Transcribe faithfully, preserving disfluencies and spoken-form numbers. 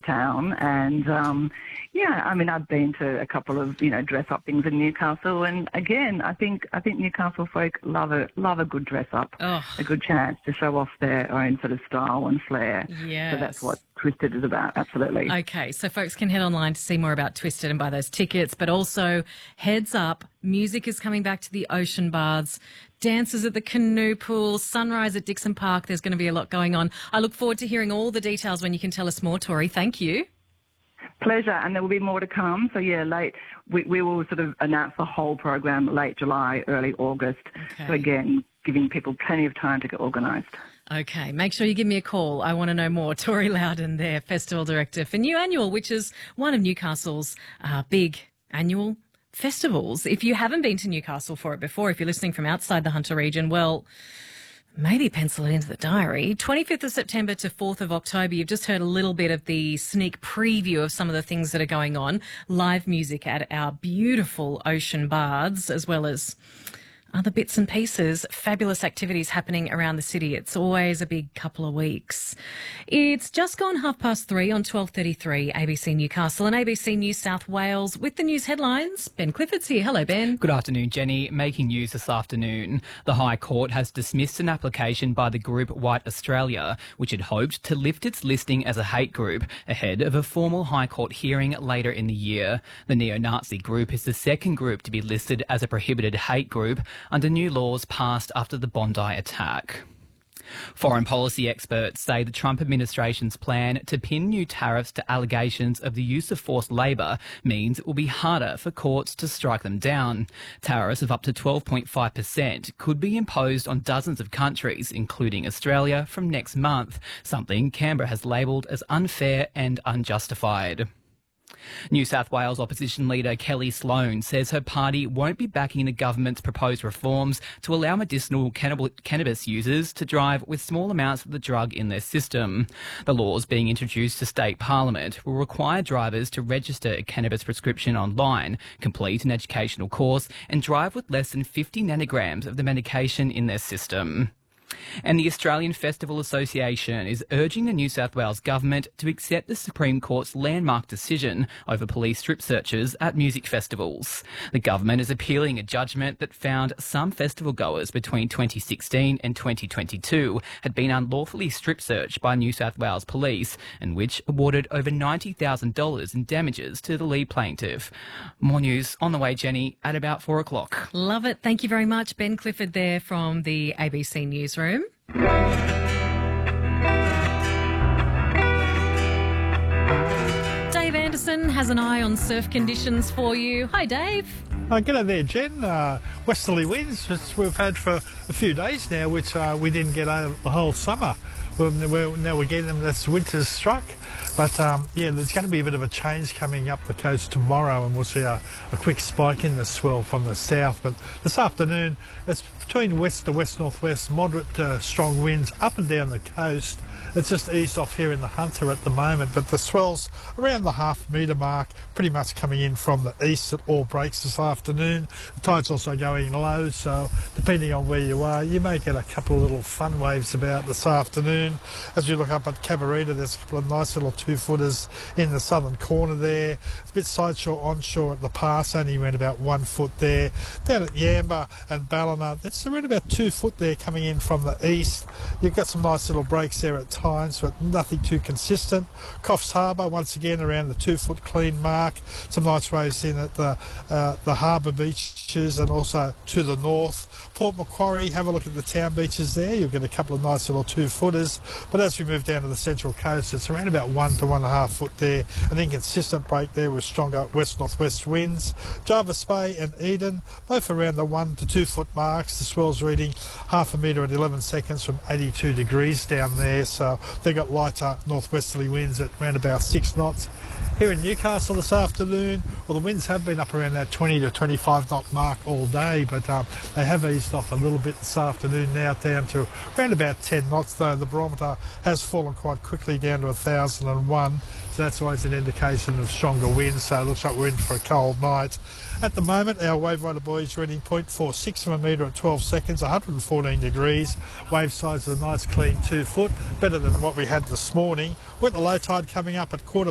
town. And, um, yeah, I mean, I've been to a couple of, you know, dress-up things in Newcastle. And, again, I think I think Newcastle folk love a, love a good dress-up, Oh. a good chance to show off their own sort of style and flair. Yes. So that's what Twisted is about, absolutely. Okay, so folks can head online to see more about Twisted and buy those tickets, but also heads up, music is coming back to the ocean baths, dances at the canoe pool, sunrise at Dixon Park. There's going to be a lot going on. I look forward to hearing all the details when you can tell us more, Tori. Thank you. Pleasure, and there will be more to come. So, yeah, late we, we will sort of announce the whole program late July, early August. Okay. So, again, giving people plenty of time to get organised. Okay, make sure you give me a call. I want to know more. Tori Loudon there, Festival Director for New Annual, which is one of Newcastle's uh, big annual festivals. If you haven't been to Newcastle for it before, if you're listening from outside the Hunter region, well, maybe pencil it into the diary. twenty-fifth of September to fourth of October. You've just heard a little bit of the sneak preview of some of the things that are going on. Live music at our beautiful ocean baths, as well as other bits and pieces, fabulous activities happening around the city. It's always a big couple of weeks. It's just gone half past three on twelve thirty-three A B C Newcastle and A B C New South Wales with the news headlines. Ben Clifford's here. Hello, Ben. Good afternoon, Jenny. Making news this afternoon. The High Court has dismissed an application by the group White Australia, which had hoped to lift its listing as a hate group ahead of a formal High Court hearing later in the year. The neo-Nazi group is the second group to be listed as a prohibited hate group under new laws passed after the Bondi attack. Foreign policy experts say the Trump administration's plan to pin new tariffs to allegations of the use of forced labour means it will be harder for courts to strike them down. Tariffs of up to twelve point five percent could be imposed on dozens of countries, including Australia, from next month, something Canberra has labelled as unfair and unjustified. New South Wales opposition leader Kelly Sloan says her party won't be backing the government's proposed reforms to allow medicinal cannabis users to drive with small amounts of the drug in their system. The laws being introduced to state parliament will require drivers to register a cannabis prescription online, complete an educational course and drive with less than fifty nanograms of the medication in their system. And the Australian Festival Association is urging the New South Wales government to accept the Supreme Court's landmark decision over police strip searches at music festivals. The government is appealing a judgment that found some festival goers between twenty sixteen and twenty twenty-two had been unlawfully strip searched by New South Wales Police, and which awarded over ninety thousand dollars in damages to the lead plaintiff. More news on the way, Jenny, at about four o'clock. Love it. Thank you very much. Ben Clifford there from the A B C Newsroom. Dave Anderson has an eye on surf conditions for you. Hi, Dave. Uh, g'day there, Jen. Uh, westerly winds, which we've had for a few days now, which uh, we didn't get over the whole summer. Well, we're, now we're getting them as winter's struck. But, um, yeah, there's going to be a bit of a change coming up the coast tomorrow, and we'll see a, a quick spike in the swell from the south. But this afternoon, it's between west to west-northwest, moderate uh, strong winds up and down the coast. It's just eased off here in the Hunter at the moment, but the swell's around the half metre mark, pretty much coming in from the east at all breaks this afternoon. The tide's also going low, so depending on where you are, you may get a couple of little fun waves about this afternoon. As you look up at Cabarita, there's a couple of nice little two-footers in the southern corner there. It's a bit sideshore, onshore at the pass, only around about one foot there. Down at Yamba and Ballina, it's around about two foot there coming in from the east. You've got some nice little breaks there at times, but nothing too consistent. Coffs Harbour, once again, around the two-foot clean mark. Some nice waves in at the, uh, the harbour beaches and also to the north. Port Macquarie, have a look at the town beaches there. You'll get a couple of nice little two-footers. But as we move down to the central coast, it's around about one to one and a half foot there. An inconsistent break there with stronger west-northwest winds. Jarvis Bay and Eden, both around the one to two foot marks. The swell's reading half a metre at eleven seconds from eighty-two degrees down there. So they've got lighter northwesterly winds at around about six knots. Here in Newcastle this afternoon, well, the winds have been up around that twenty to twenty-five knot mark all day, but um, they have eased off a little bit this afternoon, now down to around about ten knots, though the barometer has fallen quite quickly down to one thousand one, so that's always an indication of stronger winds, so it looks like we're in for a cold night. At the moment, our wave rider buoys reading point four six of a metre at twelve seconds, one hundred fourteen degrees. Wave size is a nice clean two foot, better than what we had this morning. With the low tide coming up at quarter